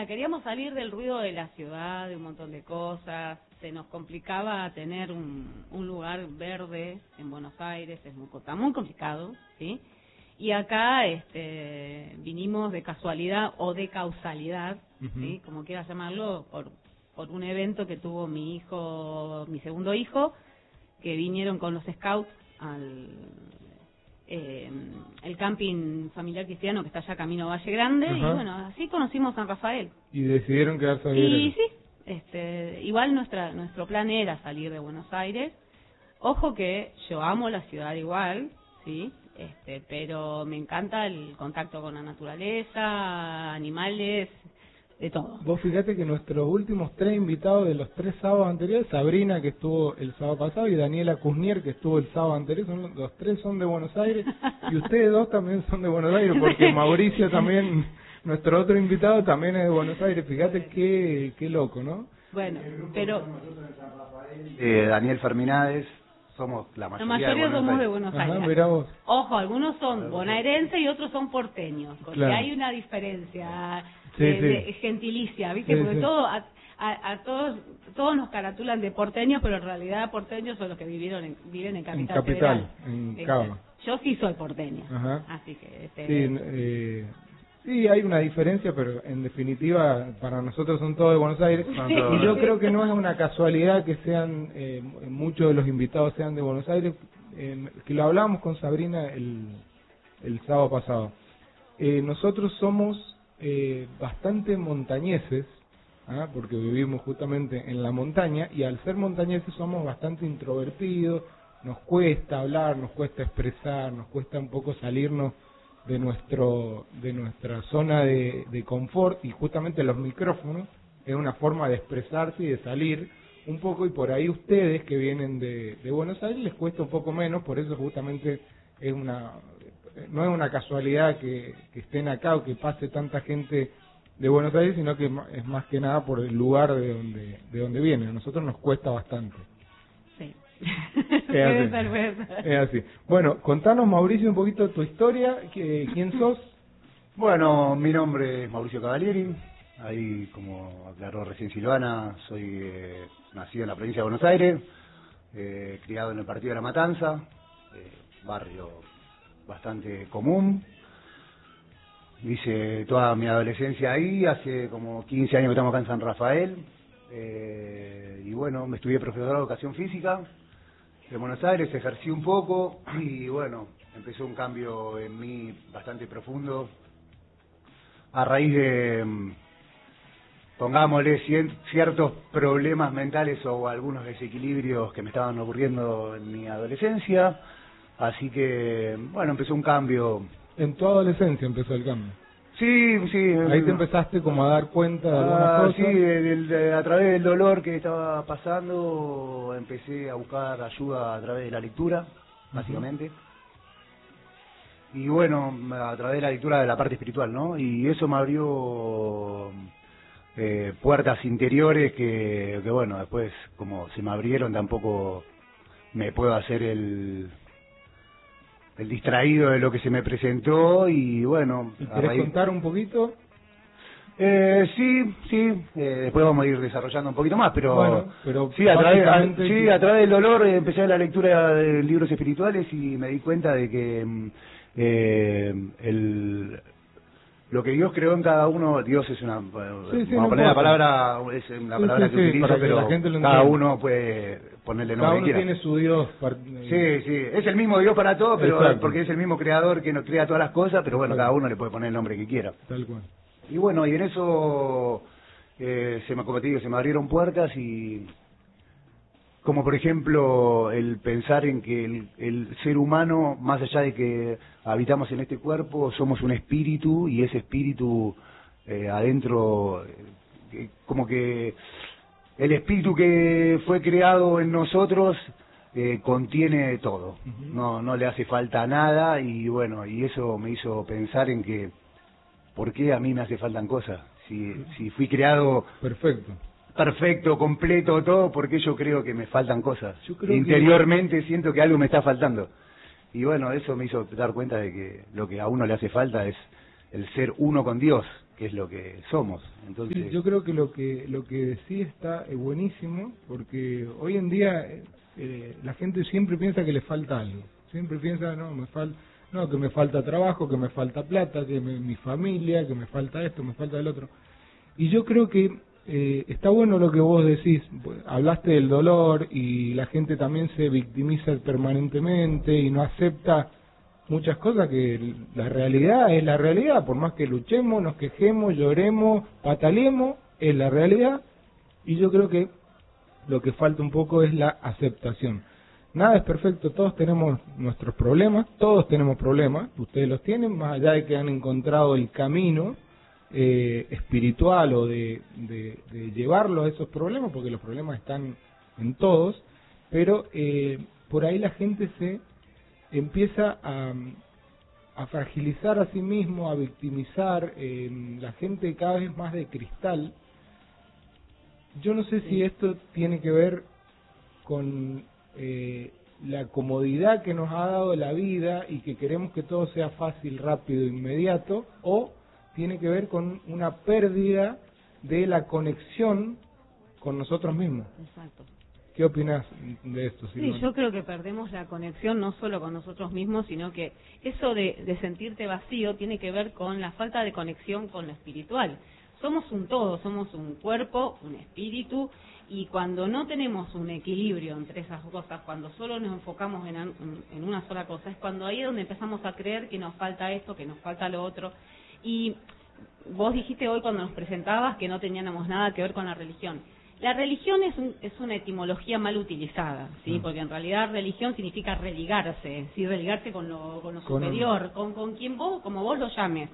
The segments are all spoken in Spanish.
Mira, queríamos salir del ruido de la ciudad, de un montón de cosas. Se nos complicaba tener un lugar verde en Buenos Aires, está muy complicado, ¿sí? Y acá vinimos de casualidad o de causalidad, ¿sí? Como quieras llamarlo, por un evento que tuvo mi segundo hijo, que vinieron con los scouts al el camping familiar cristiano que está allá camino Valle Grande. Y bueno, así conocimos San Rafael. Y decidieron quedarse a vivir. Y sí, igual nuestro plan era salir de Buenos Aires. Ojo que yo amo la ciudad igual, sí, pero me encanta el contacto con la naturaleza, animales, de todo. Vos fíjate que nuestros últimos 3 invitados de los 3 sábados anteriores, Sabrina, que estuvo el sábado pasado, y Daniela Kuznier, que estuvo el sábado anterior, los 3 son de Buenos Aires, y ustedes 2 también son de Buenos Aires, porque Mauricio también, nuestro otro invitado, también es de Buenos Aires. Fíjate qué loco, ¿no? Bueno, pero... Daniel Ferminades, somos la mayoría somos de Buenos Aires. Ajá, mirá vos. Ojo, algunos son bonaerenses y otros son porteños, porque claro, hay una diferencia de gentilicia, ¿viste? Porque todo a todos nos caratulan de porteños, pero en realidad porteños son los que viven en Capital Federal. En Cava. Yo sí soy porteña. Ajá. Así que sí, hay una diferencia, pero en definitiva para nosotros son todos de Buenos Aires. Y yo creo que no es una casualidad que sean muchos de los invitados sean de Buenos Aires, que lo hablamos con Sabrina el sábado pasado. Nosotros somos bastante montañeses, porque vivimos justamente en la montaña, y al ser montañeses somos bastante introvertidos, nos cuesta hablar, nos cuesta expresar, nos cuesta un poco salirnos de nuestra zona de confort, y justamente los micrófonos es una forma de expresarse y de salir un poco, y por ahí ustedes que vienen de Buenos Aires les cuesta un poco menos. Por eso justamente no es una casualidad que estén acá o que pase tanta gente de Buenos Aires, sino que es más que nada por el lugar de donde vienen. A nosotros nos cuesta bastante. Sí. Es así. Bueno, contanos, Mauricio, un poquito tu historia. ¿Quién sos? Bueno, mi nombre es Mauricio Cavalieri. Ahí, como aclaró recién Silvana, soy nacido en la provincia de Buenos Aires, criado en el partido de La Matanza, barrio bastante común. Hice toda mi adolescencia ahí, hace como 15 años que estamos acá en San Rafael. Y bueno, me estudié profesor de educación física de Buenos Aires, ejercí un poco y bueno, empezó un cambio en mí bastante profundo a raíz de, pongámosle, ciertos problemas mentales o algunos desequilibrios que me estaban ocurriendo en mi adolescencia. Así que, bueno, empezó un cambio. ¿En tu adolescencia empezó el cambio? Sí. Ahí te empezaste como a dar cuenta de algunas cosas. Sí, a través del dolor que estaba pasando, empecé a buscar ayuda a través de la lectura, básicamente. Y bueno, a través de la lectura de la parte espiritual, ¿no? Y eso me abrió puertas interiores que bueno, después como se me abrieron, tampoco me puedo hacer el distraído de lo que se me presentó. Y bueno, ¿querés contar un poquito? Sí, después vamos a ir desarrollando un poquito más, pero, bueno, sí, a través del dolor empecé la lectura de libros espirituales y me di cuenta de que lo que Dios creó en cada uno, Dios es una, vamos a poner la palabra, es una palabra que utilizo, pero cada uno puede ponerle nombre que quiera. Cada uno tiene su Dios. Sí, es el mismo Dios para todos, pero porque es el mismo creador que nos crea todas las cosas, pero bueno, cada uno le puede poner el nombre que quiera. Tal cual. Y bueno, y en eso como te digo, se me abrieron puertas, y como por ejemplo el pensar en que el ser humano, más allá de que habitamos en este cuerpo, somos un espíritu, y ese espíritu adentro, como que el espíritu que fue creado en nosotros contiene todo, no le hace falta nada. Y bueno, y eso me hizo pensar en que ¿por qué a mí me hace faltan cosas? Si fui creado perfecto, completo, todo, porque yo creo que me faltan cosas. Interiormente siento que algo me está faltando. Y bueno, eso me hizo dar cuenta de que lo que a uno le hace falta es el ser uno con Dios. que es lo que somos. Entonces, sí, yo creo que lo que decís está buenísimo, porque hoy en día la gente siempre piensa que le falta algo, siempre piensa que me falta trabajo, que me falta plata, que mi familia, que me falta esto, me falta el otro. Y yo creo que está bueno lo que vos decís, hablaste del dolor y la gente también se victimiza permanentemente y no acepta muchas cosas, que la realidad es la realidad, por más que luchemos, nos quejemos, lloremos, pataleemos, es la realidad. Y yo creo que lo que falta un poco es la aceptación. Nada es perfecto, todos tenemos nuestros problemas, todos tenemos problemas, ustedes los tienen, más allá de que han encontrado el camino espiritual o de llevarlo a esos problemas, porque los problemas están en todos, pero por ahí la gente se empieza a fragilizar a sí mismo, a victimizar, la gente cada vez más de cristal. Yo no sé si esto tiene que ver con la comodidad que nos ha dado la vida y que queremos que todo sea fácil, rápido, inmediato, o tiene que ver con una pérdida de la conexión con nosotros mismos. Exacto. ¿Qué opinas de esto, Silvana? Sí, yo creo que perdemos la conexión no solo con nosotros mismos, sino que eso de sentirte vacío tiene que ver con la falta de conexión con lo espiritual. Somos un todo, somos un cuerpo, un espíritu, y cuando no tenemos un equilibrio entre esas cosas, cuando solo nos enfocamos en una sola cosa, es cuando ahí es donde empezamos a creer que nos falta esto, que nos falta lo otro. Y vos dijiste hoy cuando nos presentabas que no teníamos nada que ver con la religión. La religión es una etimología mal utilizada, ¿sí? Porque en realidad religión significa religarse, ¿sí? Religarse con lo superior, con quien vos, como vos lo llames.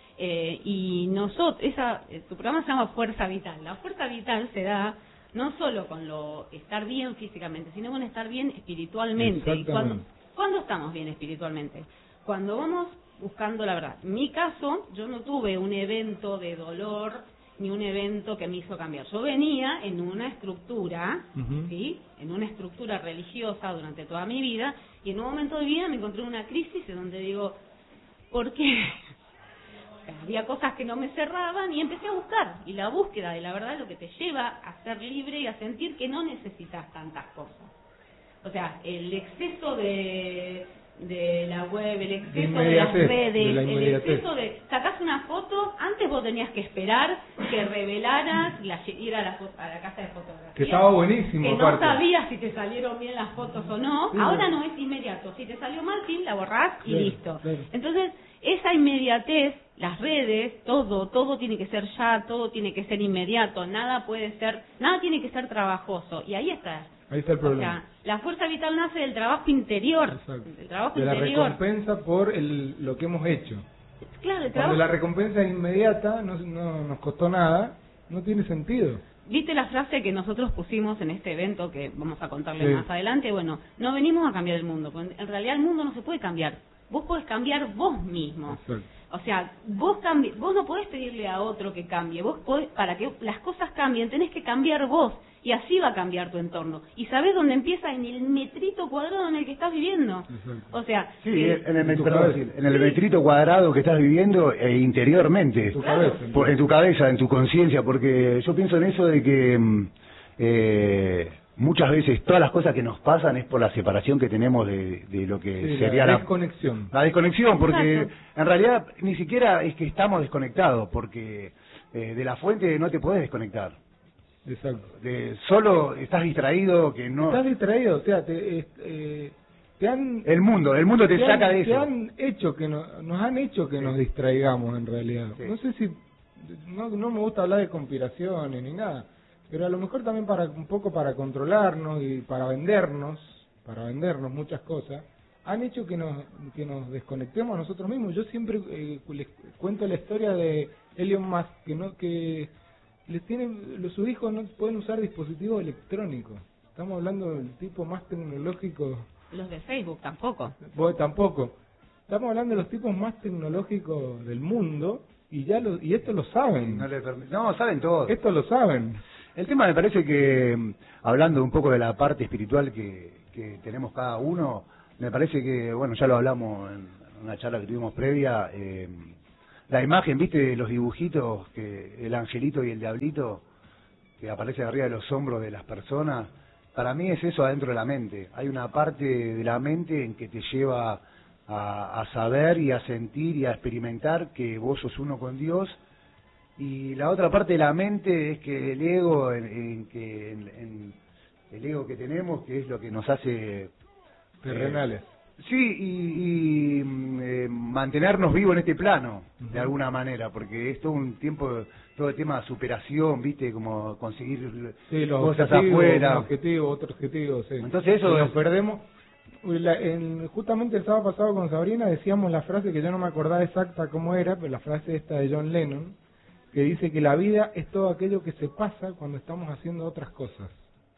Y nosotros, tu programa se llama Fuerza Vital. La fuerza vital se da no solo con estar bien físicamente, sino con estar bien espiritualmente. ¿Y cuándo estamos bien espiritualmente? Cuando vamos buscando la verdad. En mi caso, yo no tuve un evento de dolor ni un evento que me hizo cambiar. Yo venía en una estructura, ¿sí? En una estructura religiosa durante toda mi vida, y en un momento de vida me encontré en una crisis en donde digo, ¿por qué? Había cosas que no me cerraban y empecé a buscar. Y la búsqueda de la verdad es lo que te lleva a ser libre y a sentir que no necesitas tantas cosas. O sea, el exceso de la web, el exceso de las redes, el exceso de... Sacás una foto, antes vos tenías que esperar que revelaras, ir a la casa de fotografía. Que estaba buenísimo. Que no sabías si te salieron bien las fotos o no. Sí, ahora no es inmediato. Si te salió mal, sí, la borrás y listo. Claro. Entonces, esa inmediatez, las redes, todo tiene que ser ya, todo tiene que ser inmediato, nada tiene que ser trabajoso. Y ahí está el problema. O sea, la fuerza vital nace del trabajo interior. Exacto. Del trabajo de interior. La recompensa por lo que hemos hecho. Claro, Cuando la recompensa es inmediata, no nos costó nada, no tiene sentido. ¿Viste la frase que nosotros pusimos en este evento que vamos a contarles más adelante? Bueno, no venimos a cambiar el mundo, en realidad el mundo no se puede cambiar. Vos podés cambiar vos mismo. Exacto. O sea, vos no podés pedirle a otro que cambie. Vos podés, para que las cosas cambien, tenés que cambiar vos. Y así va a cambiar tu entorno. Y sabés dónde empieza, en el metrito cuadrado en el que estás viviendo. Exacto. O sea... Sí, en el metrito cuadrado que estás viviendo interiormente. En tu cabeza, en tu conciencia. Porque yo pienso en eso de que... muchas veces todas las cosas que nos pasan es por la separación que tenemos de lo que sería la desconexión. La desconexión, porque en realidad ni siquiera es que estamos desconectados, porque de la fuente no te podés desconectar. Exacto. Solo estás distraído, que no... Estás distraído, o sea, el mundo te saca de eso. Nos han hecho que nos distraigamos en realidad. Sí. No sé si... No me gusta hablar de conspiraciones ni nada. Pero a lo mejor también un poco para controlarnos y para vendernos muchas cosas, han hecho que nos desconectemos a nosotros mismos. Yo siempre les cuento la historia de Elon Musk, que sus hijos no pueden usar dispositivos electrónicos. Estamos hablando del tipo más tecnológico. Los de Facebook tampoco. Tampoco. Estamos hablando de los tipos más tecnológicos del mundo y esto lo saben. No, saben todo. Esto lo saben. El tema me parece que, hablando un poco de la parte espiritual que tenemos cada uno, me parece que, bueno, ya lo hablamos en una charla que tuvimos previa, la imagen, ¿viste? De los dibujitos, que el angelito y el diablito, que aparece arriba de los hombros de las personas. Para mí es eso adentro de la mente. Hay una parte de la mente en que te lleva a saber y a sentir y a experimentar que vos sos uno con Dios. Y la otra parte de la mente es que el ego, el ego que tenemos, que es lo que nos hace terrenales. Sí, y mantenernos vivos en este plano, de alguna manera, porque es todo un tiempo, todo el tema de superación, ¿viste? Como conseguir cosas afuera. Un objetivo, otro objetivo, sí. Entonces eso nos perdemos. Justamente el sábado pasado con Sabrina decíamos la frase que yo no me acordaba exacta cómo era, pero la frase esta de John Lennon, que dice que la vida es todo aquello que se pasa cuando estamos haciendo otras cosas.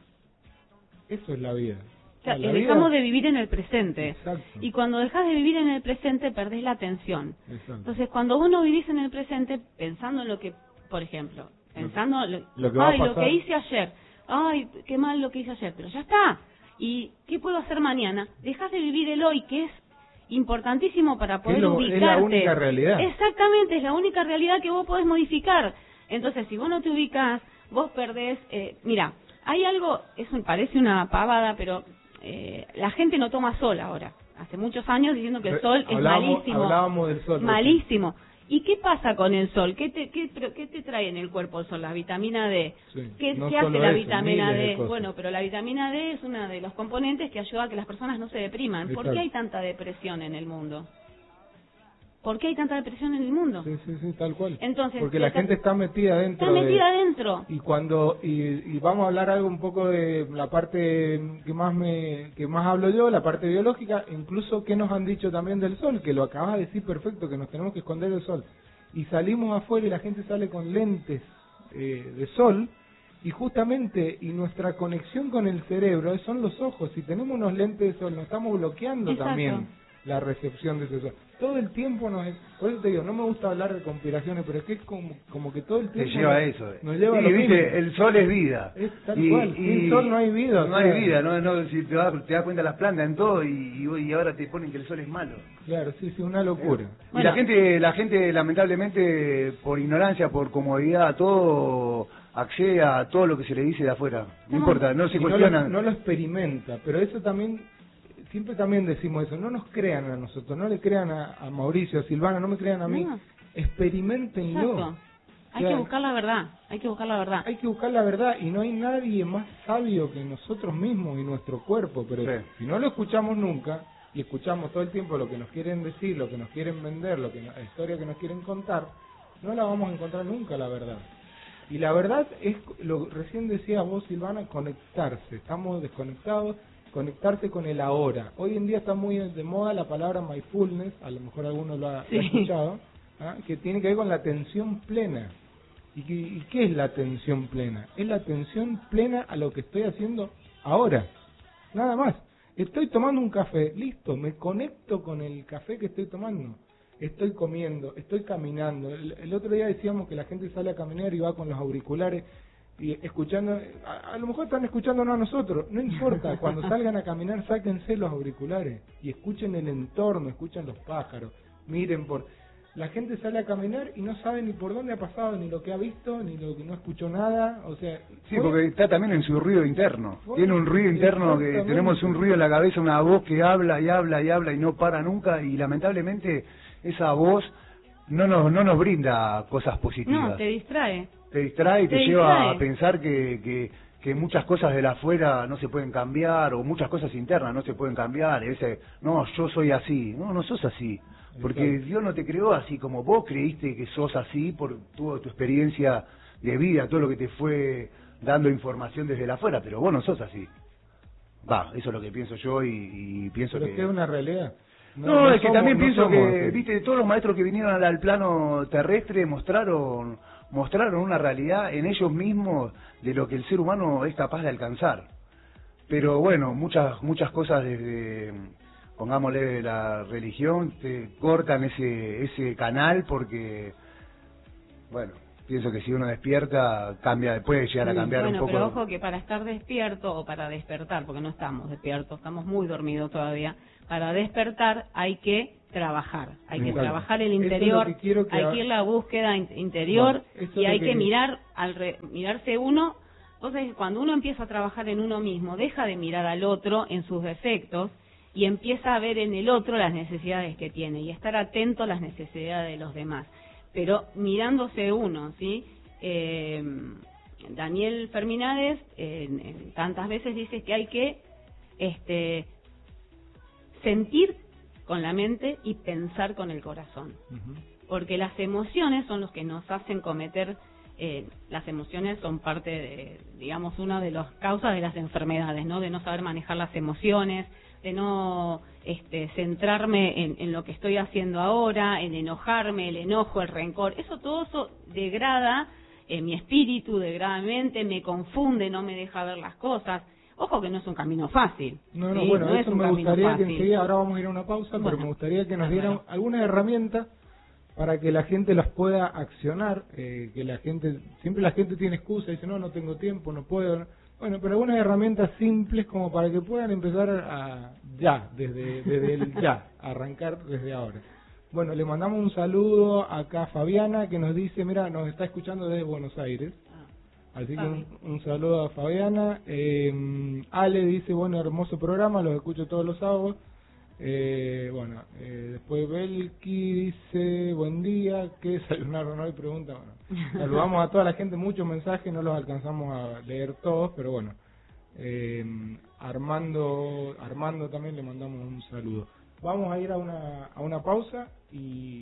Eso es la vida. O sea, La dejamos vida... de vivir en el presente. Exacto. Y cuando dejas de vivir en el presente, perdés la atención. Exacto. Entonces, cuando vos no vivís en el presente, pensando en lo que, por ejemplo, pensando lo que va a pasar. lo que hice ayer, ay, qué mal lo que hice ayer, pero ya está. ¿Y qué puedo hacer mañana? Dejas de vivir el hoy, que es importantísimo para poder ubicarte. Es la única realidad. Exactamente, es la única realidad que vos podés modificar. Entonces, si vos no te ubicás, vos perdés... mira, hay algo, parece una pavada, pero la gente no toma sol ahora. Hace muchos años diciendo que el sol es malísimo. Hablábamos del sol. Malísimo. ¿Y qué pasa con el sol? ¿Qué te trae en el cuerpo el sol? La vitamina D. Sí, ¿Qué hace la vitamina D? Bueno, pero la vitamina D es uno de los componentes que ayuda a que las personas no se depriman. Exacto. ¿Por qué hay tanta depresión en el mundo? ¿Por qué hay tanta depresión en el mundo? Sí, tal cual. Entonces, porque la gente está metida dentro. Está metida adentro. Y cuando y vamos a hablar algo un poco de la parte que más hablo yo, la parte biológica, incluso que nos han dicho también del sol, que lo acabas de decir perfecto, que nos tenemos que esconder del sol. Y salimos afuera y la gente sale con lentes de sol, y justamente nuestra conexión con el cerebro son los ojos. Si tenemos unos lentes de sol, nos estamos bloqueando. Exacto. También la recepción de ese sol. Todo el tiempo por eso te digo, no me gusta hablar de conspiraciones, pero es que es como que todo el tiempo te lleva a eso. Nos lleva sí, a lo viste, mismo. el sol es vida. Es tal cual. Sin sol no hay vida. No hay vida, no, si te das cuenta las plantas en todo y ahora te ponen que el sol es malo. Claro, sí, una locura. Bueno. Y la gente lamentablemente por ignorancia, por comodidad, todo accede a todo lo que se le dice de afuera. No importa, no se cuestiona. No lo experimenta, pero eso también... Siempre también decimos eso, no nos crean a nosotros, no le crean a Mauricio, a Silvana, no me crean a mí, experimentenlo. Exacto. Hay que buscar la verdad, hay que buscar la verdad. Hay que buscar la verdad y no hay nadie más sabio que nosotros mismos y nuestro cuerpo, pero si no lo escuchamos nunca y escuchamos todo el tiempo lo que nos quieren decir, lo que nos quieren vender, la historia que nos quieren contar, no la vamos a encontrar nunca la verdad. Y la verdad es, recién decías vos, Silvana, conectarse, estamos desconectados. Conectarse con el ahora. Hoy en día está muy de moda la palabra mindfulness, a lo mejor alguno lo ha escuchado, que tiene que ver con la atención plena. ¿Y qué es la atención plena? Es la atención plena a lo que estoy haciendo ahora, nada más. Estoy tomando un café, listo, me conecto con el café que estoy tomando. Estoy comiendo, estoy caminando. El otro día decíamos que la gente sale a caminar y va con los auriculares y escuchando, a lo mejor están escuchándonos a nosotros, no importa, cuando salgan a caminar sáquense los auriculares y escuchen el entorno, escuchen los pájaros, miren la gente sale a caminar y no sabe ni por dónde ha pasado, ni lo que ha visto, ni lo que no escuchó nada, o sea... Sí, porque está también en su ruido interno, tiene un ruido interno, que tenemos un ruido en la cabeza, una voz que habla y habla y habla y no para nunca, y lamentablemente esa voz no nos brinda cosas positivas. No, te distrae. Te distrae y te lleva a pensar que muchas cosas de la afuera no se pueden cambiar, o muchas cosas internas no se pueden cambiar. No, yo soy así. No sos así. Porque Dios no te creó así como vos creíste que sos así por toda tu experiencia de vida, todo lo que te fue dando información desde la afuera, pero vos no sos así. Eso es lo que pienso yo y pienso pero que... ¿Pero es una realidad? No, es que también pienso que, viste, todos los maestros que vinieron al plano terrestre mostraron una realidad en ellos mismos de lo que el ser humano es capaz de alcanzar. Pero bueno, muchas cosas desde, pongámosle, la religión, te cortan ese canal porque, bueno, pienso que si uno despierta, puede llegar a cambiar un poco. Pero ojo que para estar despierto o para despertar, porque no estamos despiertos, estamos muy dormidos todavía, para despertar hay que trabajar, hay que trabajar el interior, hay que ir a la búsqueda interior, y hay que mirarse uno. Entonces, cuando uno empieza a trabajar en uno mismo, deja de mirar al otro en sus defectos y empieza a ver en el otro las necesidades que tiene y estar atento a las necesidades de los demás, pero mirándose uno, ¿sí? Daniel Ferminades tantas veces dice que hay que sentir con la mente y pensar con el corazón, porque las emociones son los que nos hacen cometer, las emociones son parte de, digamos, una de las causas de las enfermedades, ¿no? De no saber manejar las emociones, de no centrarme en lo que estoy haciendo ahora, en enojarme, el enojo, el rencor, todo eso degrada mi espíritu, degrada mi mente, me confunde, no me deja ver las cosas. Ojo que no es un camino fácil. No, ¿sí? Bueno, no eso me gustaría que enseguida, ahora vamos a ir a una pausa, pero me gustaría que nos dieran algunas herramientas para que la gente las pueda accionar, que la gente, siempre la gente tiene excusa, dice no tengo tiempo, no puedo. Bueno, pero algunas herramientas simples como para que puedan empezar desde el arrancar desde ahora. Bueno, le mandamos un saludo acá a Fabiana, que nos dice, mira, nos está escuchando desde Buenos Aires. Así que un saludo a Fabiana. Ale dice, bueno, hermoso programa, los escucho todos los sábados. Después Belki dice, buen día, ¿qué desayunaron hoy? Pregunta. Bueno, saludamos a toda la gente, muchos mensajes, no los alcanzamos a leer todos, pero bueno. Armando también le mandamos un saludo. Vamos a ir a una pausa y